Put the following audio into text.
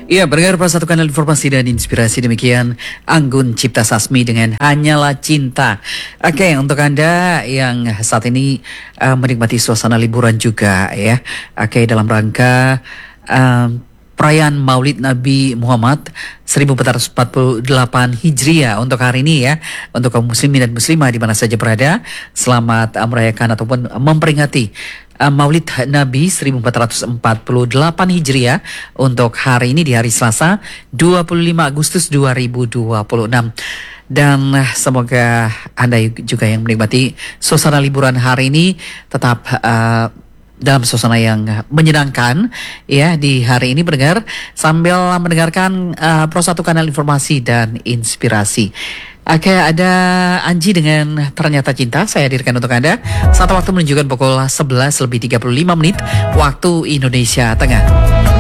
Iya, pendengar satu kanal informasi dan inspirasi demikian Anggun Cipta Sasmi dengan Hanyalah Cinta. Oke, untuk Anda yang saat ini menikmati suasana liburan juga ya. Oke, dalam rangka perayaan Maulid Nabi Muhammad 1448 Hijriah untuk hari ini ya. Untuk kaum muslimin dan muslimah di mana saja berada, selamat merayakan ataupun memperingati Maulid Nabi 1448 Hijriah untuk hari ini di hari Selasa 25 Agustus 2026. Dan semoga Anda juga yang menikmati suasana liburan hari ini tetap dalam suasana yang menyenangkan ya di hari ini pendengar, sambil mendengarkan Pro 1 kanal informasi dan inspirasi. Oke, ada Anji dengan Ternyata Cinta saya hadirkan untuk Anda. Saat waktu menunjukkan pukul 11 lebih 35 menit waktu Indonesia Tengah.